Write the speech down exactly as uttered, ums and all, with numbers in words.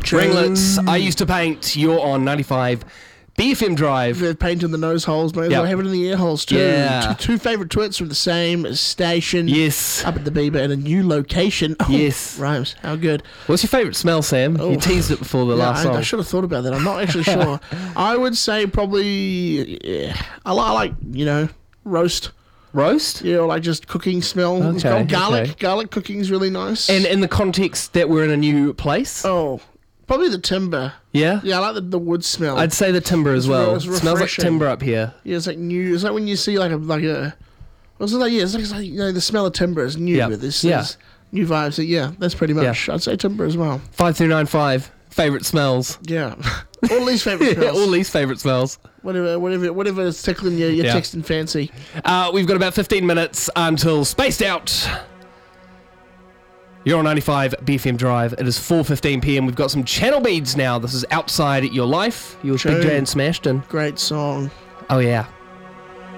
Ringlets, I used to paint. You're on ninety-five B F M Drive. They're painting the nose holes, mate. Yep. They'll have it in the ear holes too. Yeah. Two, two favourite twits from the same station. Yes. Up at the Bieber in a new location. Oh, Yes. Rhymes. How good. What's your favourite smell, Sam? Oh. You teased it before the Yeah, last I, song. I should have thought about that. I'm not actually sure. I would say probably, yeah, I, li- I like, you know, roast. Roast? Yeah, or like just cooking smell. It's Okay, called garlic. okay. Garlic cooking's really nice. And in the context that we're in a new place? Oh, probably the timber. Yeah? Yeah, I like the, the wood smell. I'd say the timber as It's well. re- it's Smells like refreshing. timber up here. Yeah, it's like new. It's like when you see like a like a. What's it like? Yeah, it's like, it's like you know the smell of timber is new. Yeah. With this, Yeah. this new vibes. So yeah, that's pretty much. I'd say timber as well. five three nine five. Favourite smells. Yeah, all these favorite smells. All these favourite smells. Whatever, whatever, whatever is tickling your, your Yeah. texting fancy. Uh, we've got about fifteen minutes until Spaced Out. You're on ninety-five B F M Drive. It is four fifteen p.m. We've got some channel beads now. This is Outside Your Life. You were Big True. J and Smashed in. Great song. Oh, yeah.